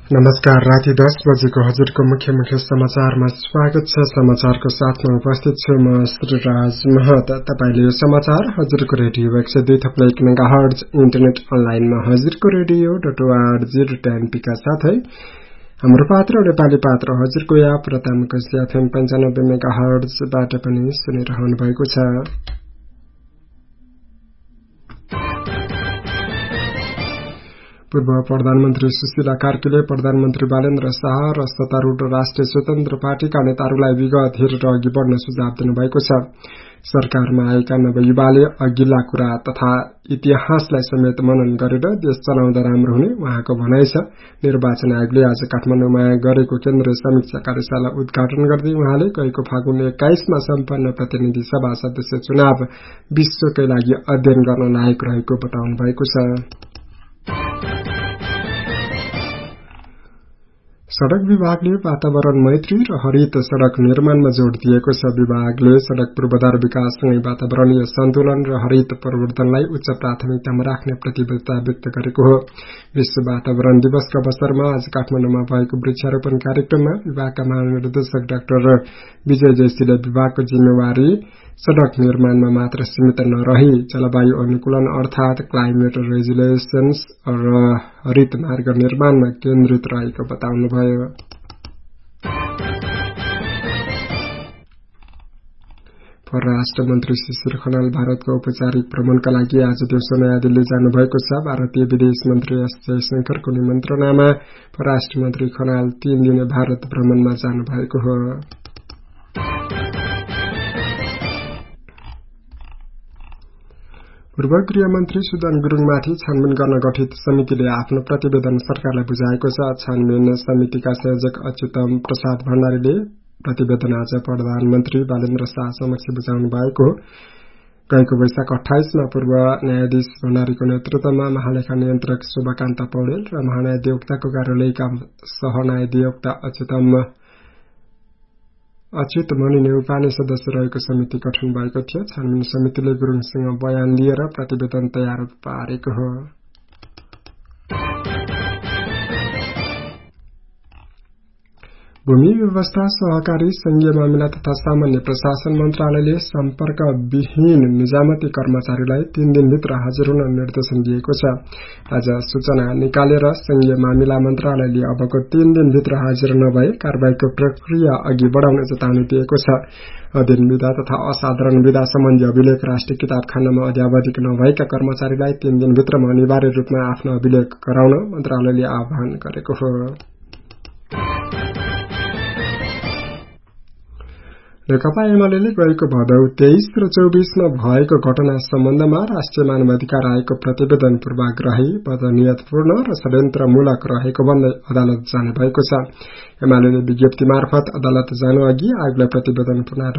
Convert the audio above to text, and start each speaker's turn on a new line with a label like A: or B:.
A: नमस्कार। राति 10 बजेको हजुरको मुख्य समाचारमा स्वागत छ। समाचारको साथमा उपस्थित छु म श्रीराज महत। तपाईले यो समाचार हजुरको रेडियो 102.1 मेगाहर्ज इन्टरनेट अनलाइनमा हजुरको रेडियो.org.np का साथै हाम्रो पात्र नेपाली पात्र हजुरको याप र तामकसी एफएम 95 मेगाहर्जबाट पनि सुनिरहनु भएको छ। पूर्व प्रधानमन्त्री सुशीला कार्कीले प्रधानमन्त्री बालेन्द्र शाह र सत्तारूढ राष्ट्रिय स्वतन्त्र पार्टीका नेताहरूलाई विगत हेरेर अघि बढ्न सुझाव दिनुभएको छ। सरकारमा आएका नवयुवाले अघिल्ला कुरा तथा इतिहासलाई समेत मनन गरेर देश चलाउँदा राम्रो हुने उहाँको भनाइ छ। निर्वाचन आयोगले आज काठमाडौँमा गरेको केन्द्रीय समीक्षा कार्यशाला उद्घाटन गर्दै उहाँले गएको फागुन 21 मा सम्पन्न प्रतिनिधि सभा सदस्य चुनाव विश्वकै लागि अध्ययन गर्न लायक रहेको बताउनु भएको छ। सड़क विभागले वातावरण मैत्री र हरित सड़क निर्माणमा जोड़ दिएको छ। विभागले सड़क पूर्वाधार विकाससँगै वातावरणीय सन्तुलन र हरित परिवर्तनलाई उच्च प्राथमिकतामा राख्ने प्रतिबद्धता व्यक्त गरेको हो। विश्व वातावरण दिवसका अवसरमा आज काठमाडौँमा भएको वृक्षारोपण कार्यक्रममा विभागका महानिर्देशक डाक्टर विजय जयसीले विभागको जिम्मेवारी सड़क निर्माणमा मात्र सीमित नरही जलवायु अनुकूलन अर्थात क्लाइमेट रेजिलिएन्स र हरित मार्ग निर्माणमा केन्द्रित रहेको बताउनुभयो। परराष्ट्र मन्त्री शिशिर खनाल भारतको औपचारिक भ्रमणका लागि आज दिउँसो नयाँ दिल्ली जानुभएको छ। भारतीय विदेश मन्त्री एस जयशंकरको निमन्त्रणामा परराष्ट्र मन्त्री खनाल 3 दिने भारत भ्रमणमा जानुभएको हो। पूर्व गृहमन्त्री सुदन गुरुङमाथि छानबिन गर्न गठित समितिले आफ्नो प्रतिवेदन सरकारलाई बुझाएको छ। छानबिन समितिका संयोजक अच्युतम प्रसाद भण्डारीले प्रतिवेदन आज प्रधानमन्त्री बालेन्द्र शाह समक्ष बुझाउनु भएको हो। गएको वैशाख 28 मा पूर्व न्यायाधीश भण्डारीको नेतृत्वमा महालेखा नियन्त्रक शोभाकान्त पौडेल र महान्यायाधिवक्ताको कार्यालयका सहन्यायाधिवक्ता अच्युत मणि नेउपाने सदस्य रहेको समिति गठन भएको थियो। छानबिन समितिले गुरुङसँग बयान लिएर प्रतिवेदन तयार पारेको हो। भूमि व्यवस्था सहकारी संघीय मामिला तथा सामान्य प्रशासन मन्त्रालयले सम्पर्कविहीन निजामती कर्मचारीलाई 3 दिनभित्र हाजिर हुन निर्देशन दिएको छ। आज सूचना निकालेर संघीय मामिला मन्त्रालयले अबको 3 दिनभित्र हाजिर नभए कारबाहीको प्रक्रिया अघि बढाउने चेतावनी दिएको छ। अधीन विधा तथा असाधारण विधा सम्बन्धी अभिलेख राष्ट्रिय किताबखानामा अध्यावधिक नभएका कर्मचारीलाई 3 दिनभित्रमा अनिवार्य रूपमा आफ्नो अभिलेख गराउन मन्त्रालयले आह्वान गरेको हो। नेकपा एमाले गएको भदौ 23 र 24 मा भएको घटना सम्बन्धमा राष्ट्रिय मानवाधिकार आयोगको प्रतिवेदन पूर्वाग्रही, बदनियतपूर्ण र षड्यन्त्रमूलक रहेको भन्दै अदालत जाने भएको छ। एमाले विज्ञप्ति मार्फत अदालत जानु अघि आयोगलाई प्रतिवेदन पुनः